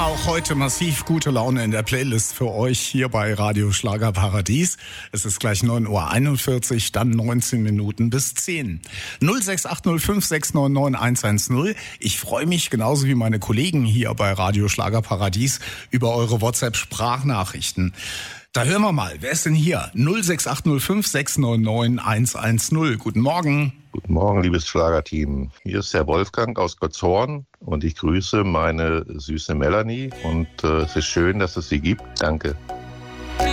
auch heute massiv gute Laune in der Playlist für euch hier bei Radio Schlagerparadies. Es ist gleich 9:41 Uhr, dann 19 Minuten bis 10. 06805 699 110. Ich freue mich genauso wie meine Kollegen hier bei Radio Schlagerparadies über eure WhatsApp-Sprachnachrichten. Da hören wir mal, wer ist denn hier? 06805 699 110. Guten Morgen. Guten Morgen, liebes Schlagerteam. Hier ist der Wolfgang aus Gottshorn und ich grüße meine süße Melanie und es ist schön, dass es sie gibt. Danke.